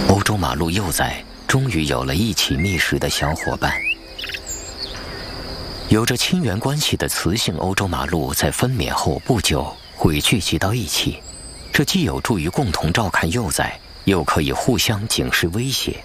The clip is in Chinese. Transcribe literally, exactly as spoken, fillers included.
欧洲马鹿幼崽终于有了一起觅食的小伙伴。有着亲缘关系的雌性欧洲马鹿在分娩后不久会聚集到一起，这既有助于共同照看幼崽，又可以互相警示威胁。